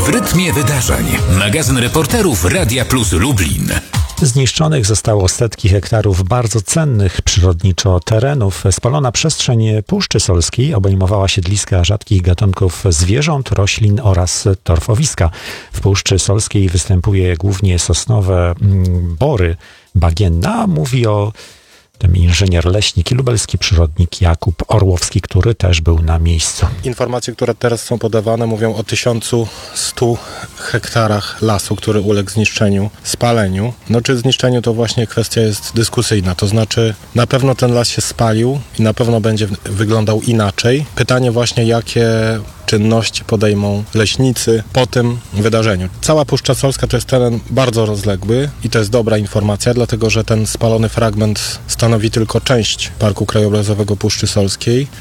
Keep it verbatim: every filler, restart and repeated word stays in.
W rytmie wydarzeń. Magazyn reporterów Radia Plus Lublin. Zniszczonych zostało setki hektarów bardzo cennych przyrodniczo terenów. Spalona przestrzeń Puszczy Solskiej obejmowała siedliska rzadkich gatunków zwierząt, roślin oraz torfowiska. W Puszczy Solskiej występuje głównie sosnowe bory bagienna. Mówi o tym inżynier leśnik i lubelski przyrodnik Jakub Orłowski, który też był na miejscu. Informacje, które teraz są podawane, mówią o tysiącu stu hektarach lasu, który uległ zniszczeniu, spaleniu. No czy zniszczeniu, to właśnie kwestia jest dyskusyjna. To znaczy na pewno ten las się spalił i na pewno będzie wyglądał inaczej. Pytanie właśnie, jakie czynności podejmą leśnicy po tym wydarzeniu. Cała Puszcza Solska to jest teren bardzo rozległy i to jest dobra informacja, dlatego że ten spalony fragment stanowi tylko część Parku Krajobrazowego Puszczy Solskiej.